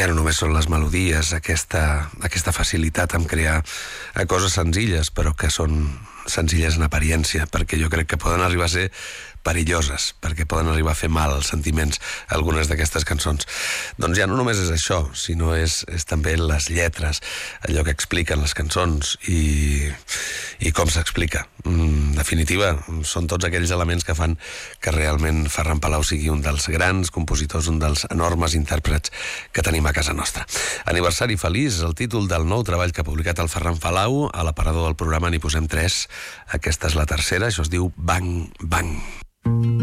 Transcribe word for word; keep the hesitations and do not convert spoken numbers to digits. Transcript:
ja no només són les melodies, aquesta, aquesta facilitat en crear coses senzilles, però que són senzilles en apariència, perquè jo crec que poden arribar a ser perilloses, perquè poden arribar a fer mal als sentiments algunes d'aquestes cançons. Doncs ja no només és això, sinó és, és també les lletres, allò que expliquen les cançons i, i com s'explica. En definitiva, són tots aquells elements que fan que realment Ferran Palau sigui un dels grans compositors, un dels enormes intèrprets que tenim a casa nostra. Aniversari feliç, el títol del nou treball que ha publicat el Ferran Palau. A l'aparador del programa n'hi posem tres. Aquesta és la tercera, això es diu Bang Bang.